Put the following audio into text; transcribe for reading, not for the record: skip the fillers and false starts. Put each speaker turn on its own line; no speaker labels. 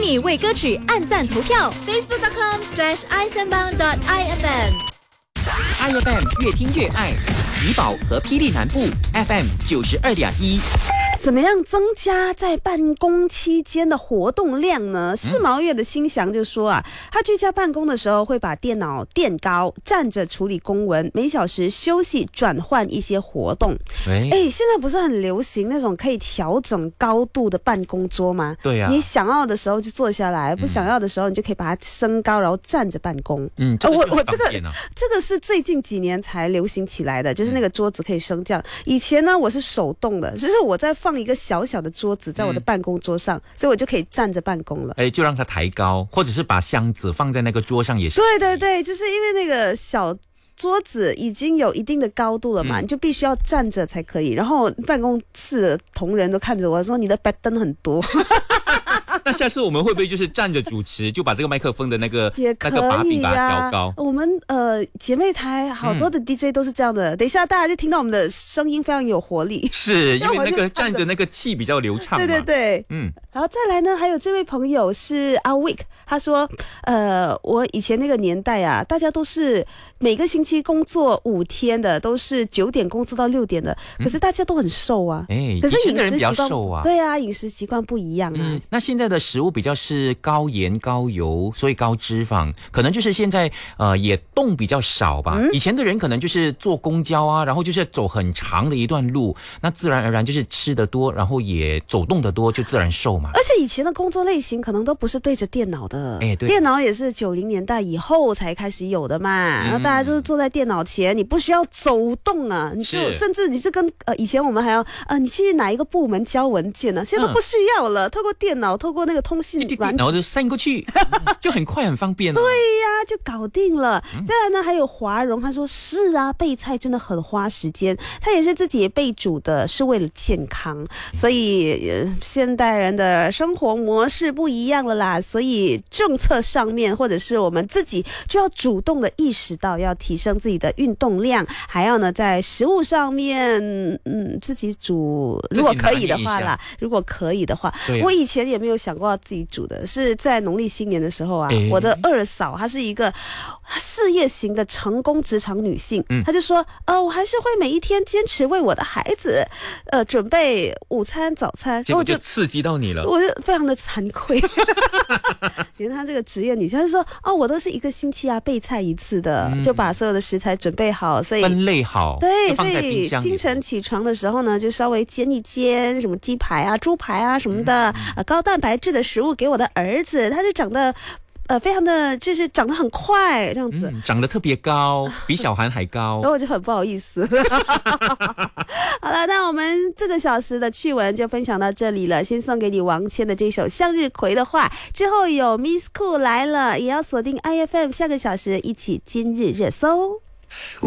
你为歌曲按赞投票 facebook.com/isenbang.ifm。IFM
越听越爱，怡保和霹雳南部 FM 92.1。
怎么样增加在办公期间的活动量呢？世贸越的心想就说啊，他居家办公的时候会把电脑垫高，站着处理公文，每小时休息转换一些活动。现在不是很流行那种可以调整高度的办公桌吗？
对啊，
你想要的时候就坐下来，不想要的时候你就可以把它升高，然后站着办公。这个是最近几年才流行起来的，就是那个桌子可以升降。以前呢，我是手动的，就是我在放一个小小的桌子在我的办公桌上，所以我就可以站着办公了。
就让它抬高，或者是把箱子放在那个桌上也是。
对，就是因为那个小桌子已经有一定的高度了嘛，你就必须要站着才可以。然后办公室的同仁都看着我说：“你的白灯很多。”
那下次我们会不会就是站着主持，就把这个麦克风的那个把柄把它调高？
我们姐妹台好多的 DJ 都是这样的。等一下大家就听到我们的声音非常有活力，
是因为那个站着那个气比较流畅嘛。
对，然后再来呢，还有这位朋友是阿 Wick， 他说我以前那个年代啊，大家都是每个星期工作5天的，都是9点工作到6点的，可是大家都很瘦啊。可是饮食习惯瘦啊，对啊，饮食习惯不一样啊。
那现在的食物比较是高盐高油，所以高脂肪，可能就是现在也动比较少吧。以前的人可能就是坐公交啊，然后就是走很长的一段路，那自然而然就是吃得多，然后也走动得多，就自然瘦嘛。
而且以前的工作类型可能都不是对着电脑的，对，电脑也是90年代以后才开始有的嘛。然后大家就是坐在电脑前，你不需要走动啊，你就甚至你是跟以前我们还要你去哪一个部门交文件呢？现在都不需要了，透过电脑，透过那个通信软体，
然后就send过去，就很快很方便了。
对呀，就搞定了。再来呢，还有华荣，他说是啊，备菜真的很花时间，他也是自己备煮的，是为了健康。所以现代人的生活模式不一样了啦，所以政策上面或者是我们自己就要主动的意识到要提升自己的运动量，还要呢在食物上面自己煮，如果可以的话啦，我以前也没有想过要自己煮的，是在农历新年的时候啊，我的二嫂她是一个事业型的成功职场女性，她就说我还是会每一天坚持为我的孩子准备午餐早餐，
结果就刺激到你了，
我就非常的惭愧。连她这个职业女性，她就说我都是1个星期备菜一次的，就把所有的食材准备好，所以
分类好，
对，所以清晨起床的时候呢，就稍微煎一煎什么鸡排啊、猪排啊什么的，高蛋白质的食物给我的儿子，他就长得非常的就是长得很快这样子，
长得特别高，比小韩还高。
然后我就很不好意思。好了，那我们这个小时的趣闻就分享到这里了，先送给你王谦的这首向日葵的话，之后有 Miss Cool 来了，也要锁定 IFM， 下个小时一起今日热搜。